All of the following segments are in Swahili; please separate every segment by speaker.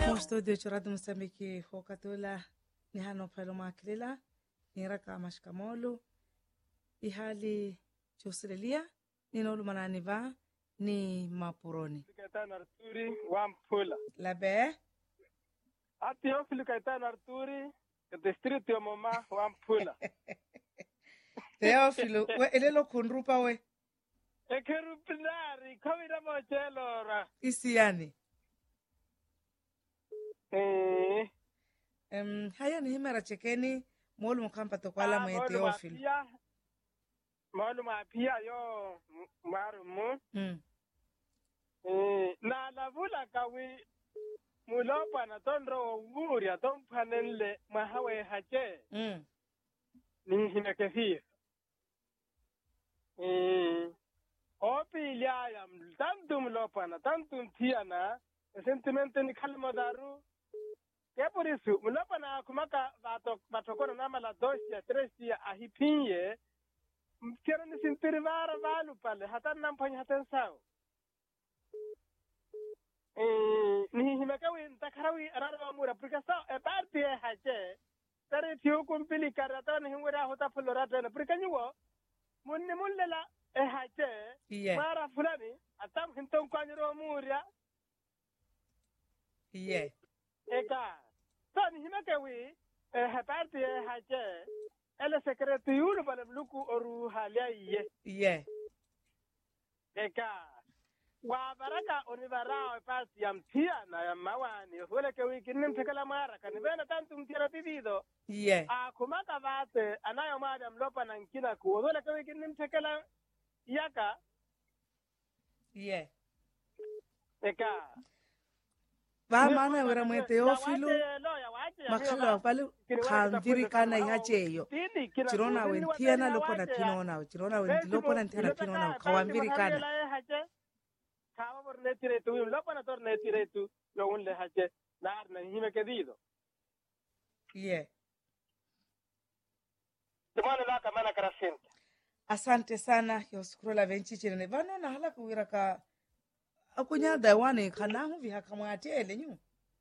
Speaker 1: Studio chorado Mozambique Fokatola ni hano palo makilela ni raka mashkamolo ihali chosilelia ni nolu manani va ni mapuroni
Speaker 2: Kaitana Arturi Wampula.
Speaker 1: labe
Speaker 2: Atio fili Kaitana Arturi distrito mama Wampula.
Speaker 1: Teofilo we elelo kunrupa we
Speaker 2: Ekeru pilari kawira mochelo ra.
Speaker 1: isi yani haya ni himera chekeni molu mkampa tokwala mwe Teofilo
Speaker 2: Molu mapia yo marumu. Na lavula kawi mulopa na tondro nguria tompanenle mahawe hache. Ni hinakefir. Opi liaya tantum lopana tantum tiana sentimente ni kalmodaru ke por isso mulopana kumaka batokona na mala dosia tresia ahipinye mkero ni sintirivara valu pale hata nampanya hata sao ni himekawi ntakarawi arara mura porque sa e parte hache tare tiu kumpili karata ni ngura hota florata na porque nyuo munni mullela hache mara fulani atam hinton kwanyiro muria eka tani himekawi haparte hache ele secreto yulu bale luku oru halia eka wa baraka onibara pasi ya mtia na ya mawani wala ke wiki nimtekala mara kanibena tantu mtira bibido kumaka vate anayo mada mlopa na nkina ku wala ke wiki nimtekala yaka eka
Speaker 1: ba mana wera mwe Teofilo makhala pale khamviri kana ihacheyo chirona wentiana lopo na pinona chirona wendi lopo na ntana pinona kawambiri kana
Speaker 2: kawa por netire tu lopo na tor netire tu lo unle hache nar na hime kedido tumana la kamana karasenta.
Speaker 1: Asante sana yoskuro la venchi chirene vano na hala kuwira ka akunyada wane kana hu viha kamwatele nyu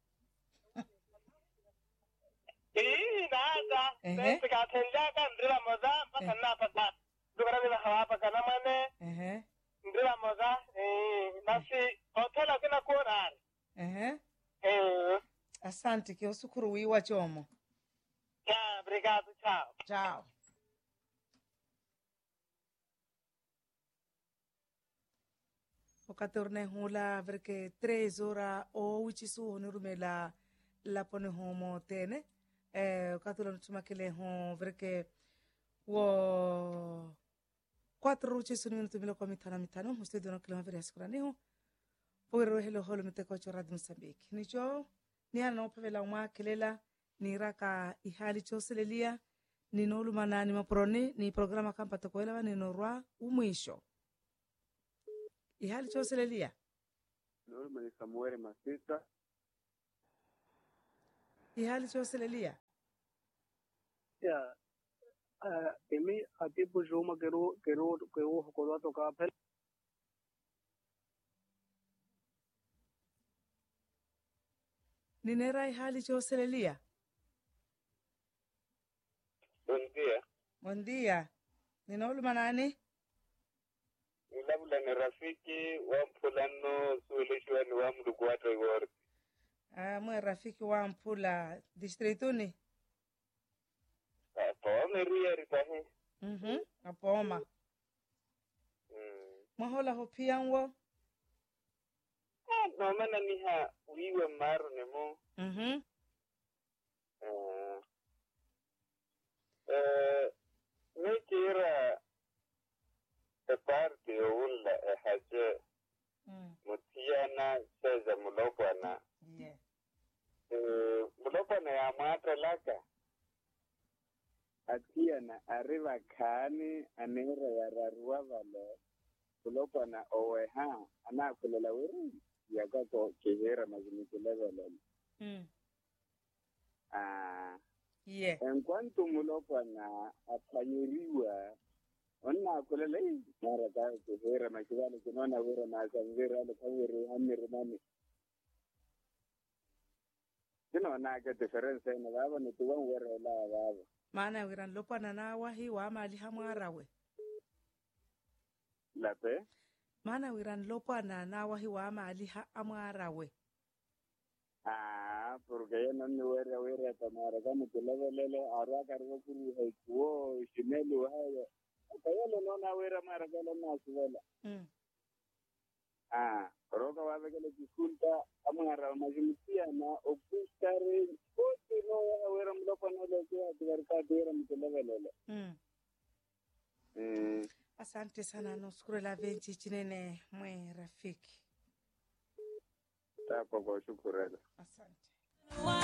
Speaker 2: nada se ka tenda kan ndira moza makana pata dugara ni hawa pa kana mane ndira moza nasi hotela kina kuonar
Speaker 1: asante kiosukuru wiwa chomo
Speaker 2: obrigado
Speaker 1: ciao Okatorne hula verke 3 horas o wichisu honurumela la pone homo tene okatolo tumakele ho verke wo 4 wichisu minuto milo kwa mitano mustedo no kilo vere askurani ho poro helo holo miteko chorad Mozambique nicho ni ano pavela uma kelela ni raka ihali choselelia ni nolu manani maproni ni programa kampa tokoela ni norwa umwisho ihali choselelia
Speaker 2: nolu mani Samuel Masita
Speaker 1: ihali choselelia
Speaker 2: emi atipo joma kero hokolo toka pel
Speaker 1: ninera ihali choselelia Buen día. Ni nolu manani?
Speaker 2: Labda ni rafiki wa mpulano suelishwa ni wa mdukwata igor.
Speaker 1: Mwe rafiki wa mpula distrituni?
Speaker 2: Apome ria ritahi.
Speaker 1: Apoma. Mahola hopianwo?
Speaker 2: No mana niha wiwe maru ni mo. Mekira parte ulla haje mutiana seza mulopana mulopana ya mata laka atiana arriva kani anera ya rarua vale mulopana oweha ana kulela wuri ya kako kehera mazimikile vale en cuanto mulopana apanyeriwa onna kulele mara ka kuhera makibali kunona wera na zangira le kawere hamire nani
Speaker 3: Sino na ke difference na baba ni tuwa wera la baba.
Speaker 1: Maana wiran lopana na wahi wa mali hamwarawe.
Speaker 3: Lape?
Speaker 1: Maana wiran lopana na wahi wa mali hamwarawe.
Speaker 3: Porque yo no me wera tamara kama tulelele arwa karwa kuru haikuo shimelu hayo. Kaya no na wera mara kala na suwela. Roka wabe kele disculpa amara majimutia na opustare oti no wera mlopa no le kwa tuwarka wera mtulelele.
Speaker 1: Asante sana nuskuru la venchi chinene mwe rafiki.
Speaker 3: Tapo kwa shukurela.
Speaker 1: Asante.